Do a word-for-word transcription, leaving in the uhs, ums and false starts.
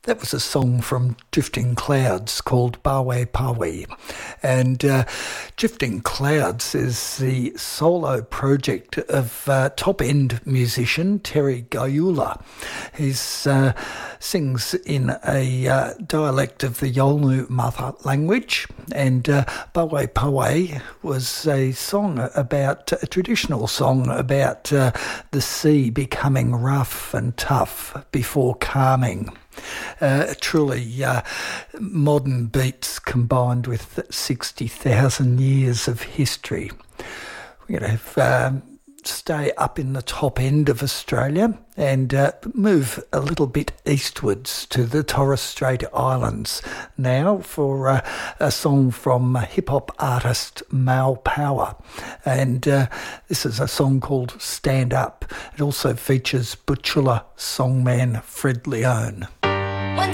That was a song from Drifting Clouds called Bawe Pawe. And uh, Drifting Clouds is the solo project of uh, top-end musician Terry Gayula. He uh, sings in a uh, dialect of the Yolngu mother language, and uh, Bawe Pawe was a song about, a traditional song about uh, the sea becoming rough and tough before calming. Uh, truly uh, modern beats combined with sixty thousand years of history. We're going to have, um, stay up in the top end of Australia and uh, move a little bit eastwards to the Torres Strait Islands now for uh, a song from hip-hop artist Mal Power. And uh, this is a song called Stand Up. It also features Butchulla songman Fred Leone.